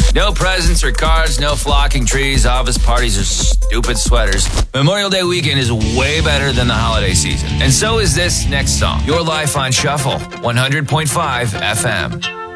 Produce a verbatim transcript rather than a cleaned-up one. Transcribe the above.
No presents or cards, no flocking trees, office parties, or stupid sweaters. Memorial Day weekend is way better than the holiday season. And so is this next song. Your Life on Shuffle, one hundred point five F M.